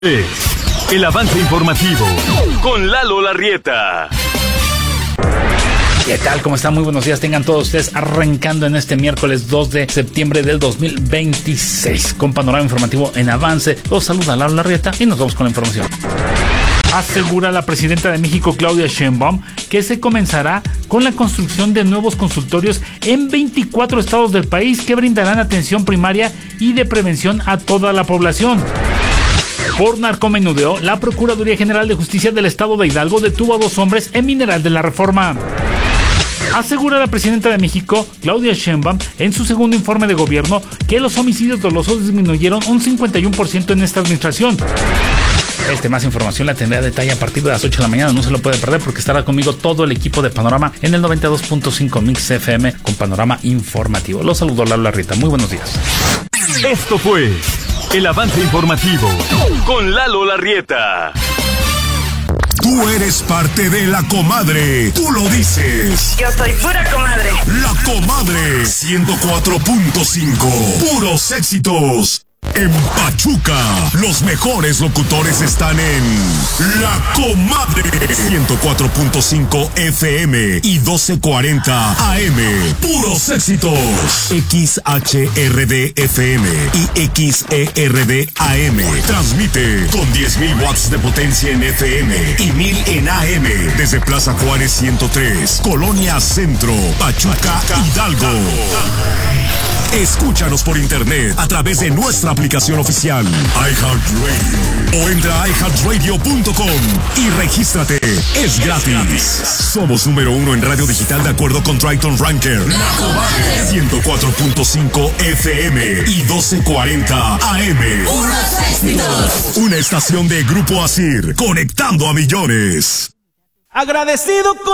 El avance informativo con Lalo Larrieta. ¿Qué tal? ¿Cómo están? Muy buenos días. Tengan todos ustedes arrancando en este miércoles 2 de septiembre del 2026 con panorama informativo en avance. Los saluda Lalo Larrieta y nos vamos con la información. Asegura la presidenta de México, Claudia Sheinbaum, que se comenzará con la construcción de nuevos consultorios en 24 estados del país que brindarán atención primaria y de prevención a toda la población. Por narcomenudeo, la Procuraduría General de Justicia del Estado de Hidalgo detuvo a 2 hombres en Mineral de la Reforma. Asegura la presidenta de México, Claudia Sheinbaum, en su segundo informe de gobierno que los homicidios dolosos disminuyeron un 51% en esta administración. Más información la tendré a detalle a partir de las 8 de la mañana, no se lo puede perder porque estará conmigo todo el equipo de Panorama en el 92.5 Mix FM con Panorama Informativo. Los saludo, Lalo Larrieta. Muy buenos días. Esto fue el avance informativo con Lalo Larrieta. Tú eres parte de La Comadre. Tú lo dices. Yo soy pura comadre. La Comadre 104.5. Puros éxitos. En Pachuca, los mejores locutores están en La Comadre 104.5 FM y 1240 AM. Puros éxitos. XHRD FM y XERD AM. Transmite con 10,000 watts de potencia en FM y 1,000 en AM. Desde Plaza Juárez 103, Colonia Centro, Pachuca, Hidalgo. Escúchanos por internet a través de nuestra aplicación oficial iHeartRadio o entra a iHeartRadio.com y regístrate. Es gratis. Somos número 1 en radio digital de acuerdo con Triton Ranker. 104.5 FM y 1240 AM. Una estación de Grupo Asir, conectando a millones. Agradecido con